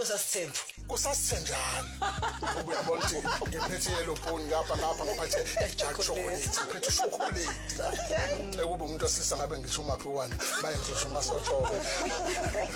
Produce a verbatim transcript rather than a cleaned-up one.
Sasithembu. Kusasithenjana. Uyabona ukuthi ngiphethe yellow bone ngapha ngapha ngaphethe dark chocolate, ngiphethe chocolate. Ekuba umuntu osisa ngabe ngisho umakhelwane, bayenze umasotshobe.